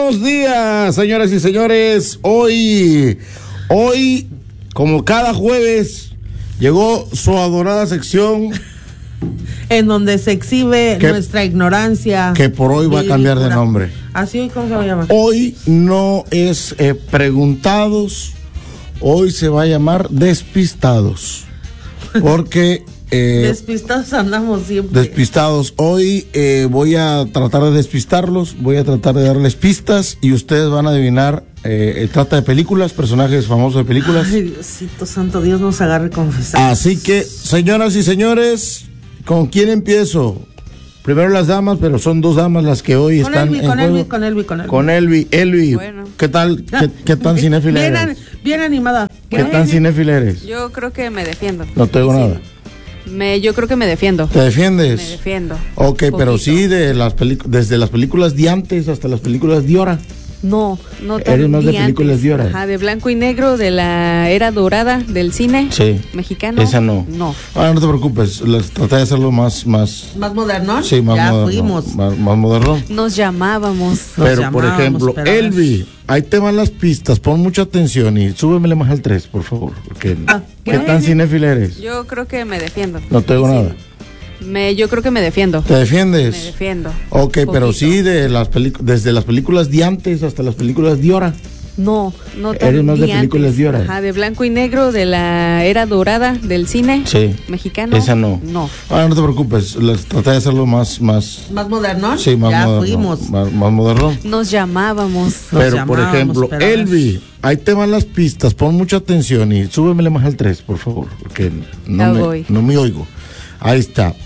Buenos días, señoras y señores. Hoy, como cada jueves, llegó su adorada sección en donde se exhibe nuestra ignorancia. Que por hoy va a cambiar de nombre. ¿Así? ¿Cómo se va a llamar? Hoy no es preguntados, hoy se va a llamar despistados. Porque... despistados andamos siempre. Despistados. Hoy voy a tratar de despistarlos, voy a tratar de darles pistas y ustedes van a adivinar. Trata de películas, personajes famosos de películas. Ay, Diosito santo, Dios nos agarre confesar. Así que, señoras y señores, ¿con quién empiezo? Primero las damas, pero son dos damas las que hoy están en juego. Con Elvi. Bueno. ¿Qué tal? ¿Qué tan cinéfila eres? Bien animada. ¿Qué tan cinéfila eres? Yo creo que me defiendo. No te digo nada. Yo creo que me defiendo. ¿Te defiendes? Me defiendo. Ok, pero sí desde las películas de antes hasta las películas de ahora. No tan eres más de películas de ahora. Ajá, de blanco y negro, de la era dorada del cine mexicano. Esa no. Ah, no te preocupes, traté de hacerlo más moderno. Sí, más ya moderno. Fuimos. Más moderno. Nos llamábamos. Por ejemplo, Elvi, ahí te van las pistas, pon mucha atención y súbemele más al 3, por favor. Porque, ¿qué tan cinéfila eres? Yo creo que me defiendo. No te digo nada. Yo creo que me defiendo. ¿Te defiendes? Me defiendo. Ok, pero sí desde las películas de antes hasta las películas de ahora. No tan eres más de películas de ahora. Ajá, de blanco y negro, de la era dorada del cine mexicano. Esa no. Ah, no te preocupes, traté de hacerlo más moderno. Sí, más ya moderno. Fuimos. Más moderno. Nos llamábamos. Por ejemplo, Elvi, ahí te van las pistas, pon mucha atención y súbemele más al 3, por favor, porque no me oigo. Ahí está.